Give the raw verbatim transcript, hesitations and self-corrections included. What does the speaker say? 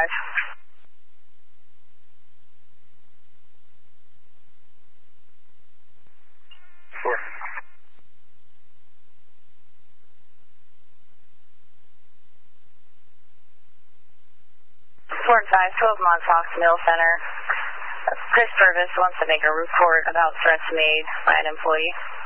five. Four. Four and five, twelve Montauk Mill Center. Chris Purvis wants to make a report about threats made by an employee.